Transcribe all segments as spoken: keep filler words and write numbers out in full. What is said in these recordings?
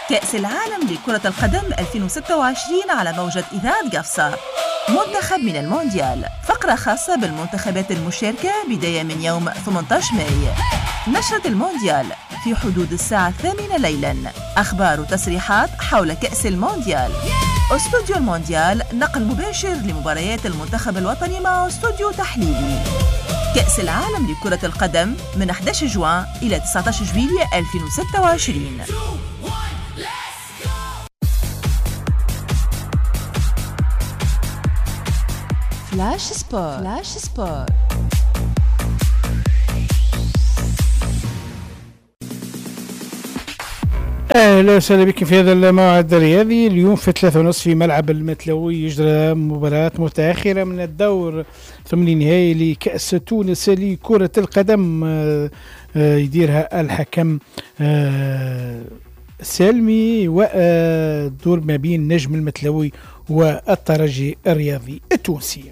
كأس العالم لكرة القدم ألفين وستة وعشرين على موجة إذاعة قفصة. منتخب من المونديال، فقرة خاصة بالمنتخبات المشاركة بداية من يوم ثمانية عشر ماي. نشرة المونديال في حدود الساعة الثامنة ليلاً. أخبار وتصريحات حول كأس المونديال. استوديو المونديال نقل مباشر لمباريات المنتخب الوطني مع استوديو تحليلي. كأس العالم لكرة القدم من أحد عشر جوان إلى تسعة عشر جويلية ألفين وستة وعشرين. فلاش سبور. فلاش سبور. اهلا وسهلا بكم في هذا الموعد الرياضي. اليوم في ثلاثة ونصف في ملعب المتلوي يجرى مباراة متأخرة من الدور ثمن نهائي لكأس تونس لكرة القدم، يديرها الحكم سالمي، ودور ما بين نجم المتلوي والترجي الرياضي التونسي.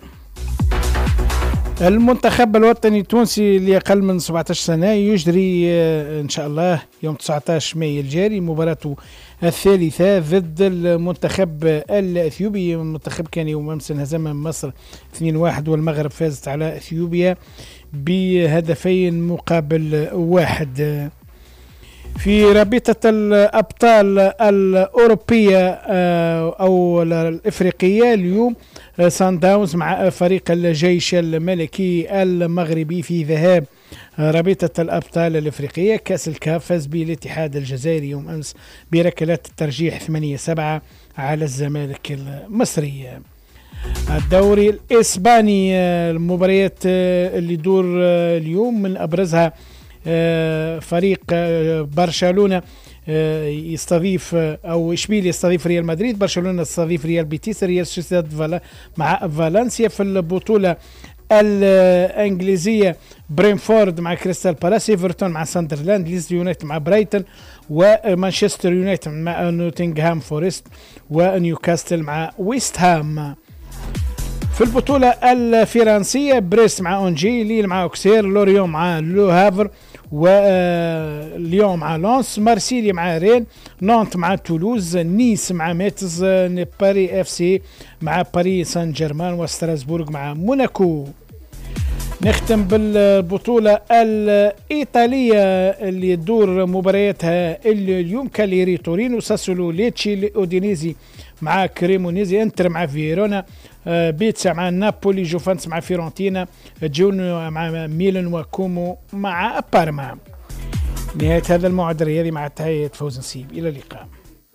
المنتخب الوطني التونسي اللي أقل من سبعة عشر سنة يجري إن شاء الله يوم تسعة عشر ماي الجاري مباراته الثالثة ضد المنتخب الأثيوبي. المنتخب كان يوم أمس انهزم مصر اثنين واحد، والمغرب فازت على أثيوبيا بهدفين مقابل واحد. في رابطة الأبطال الأوروبية أو الإفريقية اليوم سان داونز مع فريق الجيش الملكي المغربي في ذهاب رابطة الأبطال الإفريقية كأس الكاف. فاز بالاتحاد الجزائري يوم أمس بركلات الترجيح ثمانية سبعة على الزمالك المصري. الدوري الإسباني المباريات اللي دور اليوم من أبرزها فريق برشلونة يستضيف أو إشبيلية يستضيف ريال مدريد، برشلونة يستضيف ريال بيتيس، ريال سوسيداد مع فالنسيا. في البطولة الإنجليزية برينفورد مع كريستال بالاس، إيفرتون مع ساندرلاند، ليدز يونايتد مع برايتون، ومانشستر يونايتد مع نوتنغهام فورست، ونيوكاسل مع ويست هام. في البطولة الفرنسية بريست مع أونجي، ليل مع أوكسير، لوريون مع لو هافر، واليوم مع لونس، مارسيليا مع رين، نانت مع تولوز، نيس مع ميتز، باري اف سي مع باري سان جيرمان، وستراسبورغ مع موناكو. نختم بالبطولة الإيطالية اللي تدور مبارياتها اليوم: كاليري تورينو، ساسولو ليتشي، أودينيزي مع كريمونيزي، انتر مع فيرونا، بيتسا مع نابولي، جوفانس مع فيرونتينا، جونو مع ميلان، وكومو مع بارما. نهاية هذا الموعد الرياضي مع تحية فوز نسيب، إلى اللقاء.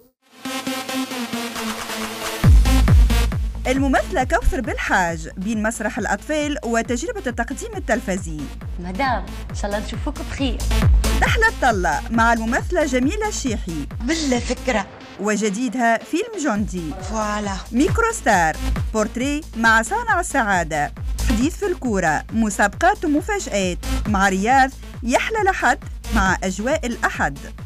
الممثلة كوثر بالحاج بين مسرح الأطفال وتجربة التقديم التلفزي. مدام إن شاء الله نشوفوك بخير. رحلة طلة مع الممثلة جميلة الشيحي. بالله فكرة. وجديدها فيلم جوندي. فوالا. ميكرو ستار، بورتري مع صانع السعادة، حديث في الكورة، مسابقات ومفاجآت مع رياض، يحلى لحد مع أجواء الأحد.